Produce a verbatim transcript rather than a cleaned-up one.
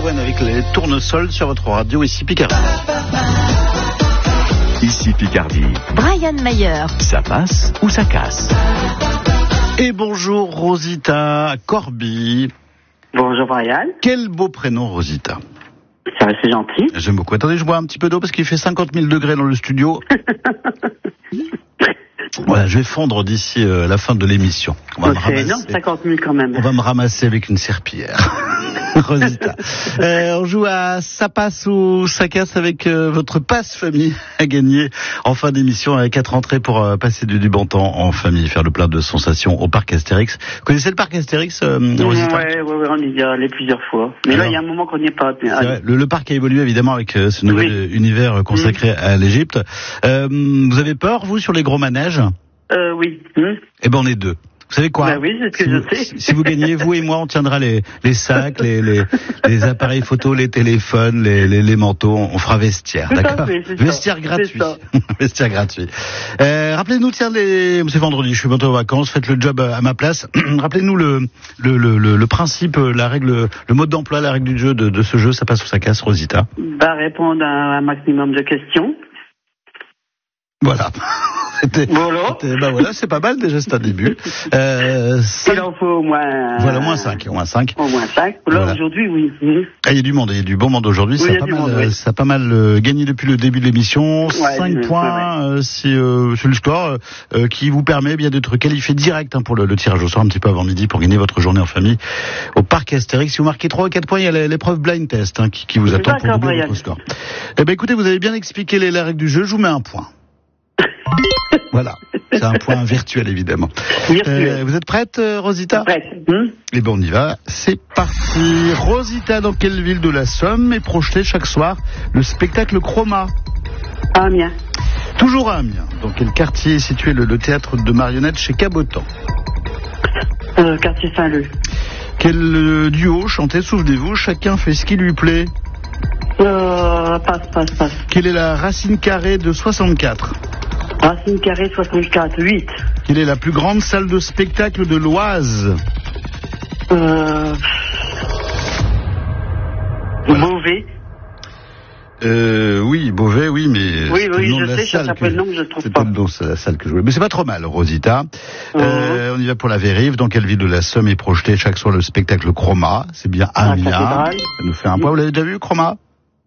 Balavoine avec les tournesols sur votre radio, ici Picardie. Ici Picardie. Brian Mayer. Ça passe ou ça casse? Et bonjour Rosita Corby. Bonjour Brian. Quel beau prénom Rosita. Ça, c'est gentil. J'aime beaucoup. Attendez, je bois un petit peu d'eau parce qu'il fait cinquante mille degrés dans le studio. Voilà, je vais fondre d'ici euh, la fin de l'émission. On va Oh, me c'est ramasser. énorme, cinquante mille quand même. On va me ramasser avec une serpillière. Rosita. Euh, on joue à ça passe ou ça casse avec euh, votre passe famille à gagner en fin d'émission avec quatre entrées pour euh, passer du, du bon temps en famille, faire le plein de sensations au parc Astérix. Vous connaissez le parc Astérix, euh, Rosita? Ouais, ouais, ouais, on y est allé plusieurs fois. Mais Alors, là, il y a un moment qu'on n'y est pas. Mais, c'est vrai, le, le parc a évolué évidemment avec euh, ce nouvel Oui. univers consacré mmh. à l'Égypte. Euh, vous avez peur, vous, sur les gros manèges? Euh, oui. Hum. Eh ben, on est deux. Vous savez quoi? Bah oui, c'est ce que si je vous, sais. Si, si vous gagnez, vous et moi, on tiendra les, les sacs, les, les, les appareils photos, les téléphones, les, les, les manteaux. On fera vestiaire, Tout à d'accord? fait, c'est Vestiaire ça, gratuit. c'est ça. Vestiaire gratuit. Euh, rappelez-nous, tiens, les, c'est vendredi, je suis bientôt en vacances, faites le job à ma place. Rappelez-nous le, le, le, le, le principe, la règle, le mode d'emploi, la règle du jeu de, de ce jeu, ça passe ou ça casse, Rosita? Bah, répondre à un maximum de questions. Voilà. C'était, Voilà. c'était, bah voilà, c'est pas mal déjà, c'est un début. Euh, cinq... Il en faut au moins... Voilà, au moins cinq, au moins cinq. Au moins cinq. Là, Voilà. Aujourd'hui, oui. Hum. Ah, il y a du monde, il y a du bon monde aujourd'hui. Oui, ça, il y a a pas du mal, monde, euh, oui. ça a pas mal euh, gagné depuis le début de l'émission. Ouais, cinq ouais, points, ouais, ouais. euh, c'est, euh, c'est le score euh, qui vous permet eh bien d'être qualifié direct hein, pour le, le tirage au sort un petit peu avant midi pour gagner votre journée en famille au parc Astérix. Si vous marquez trois ou quatre points, il y a l'épreuve blind test hein, qui, qui vous attend pour D'accord, doubler Brian. votre score. Eh ben écoutez, vous avez bien expliqué les, les règles du jeu. Je vous mets un point. Voilà, c'est un point virtuel évidemment. Virtuel. Euh, vous êtes prête, euh, Rosita? Prête. Hum. Eh ben on y va, c'est parti. Rosita, dans quelle ville de la Somme est projeté chaque soir le spectacle Chroma? Amiens. Toujours à Amiens. Dans quel quartier est situé le, le théâtre de marionnettes chez Cabotan? Euh, quartier Saint-Leu. Quel euh, duo chantait, souvenez-vous, chacun fait ce qui lui plaît? Euh, passe, passe, passe. Quelle est la racine carrée de soixante-quatre? Racine carrée soixante-quatre, huit. Quelle est la plus grande salle de spectacle de l'Oise? Euh... Voilà. Beauvais. Euh, oui, Beauvais, oui, mais Oui, c'est oui, le nom je de la sais, ça salle s'appelle que- le nom, je le trouve c'est pas. le nom de la salle que je voulais. Mais c'est pas trop mal, Rosita. Mhm. Euh, on y va pour la vérive. Dans quelle ville de la Somme est projeté chaque soir le spectacle Chroma? C'est bien À la Amiens. cathédrale. Ça nous fait un point. Vous l'avez déjà vu, Chroma?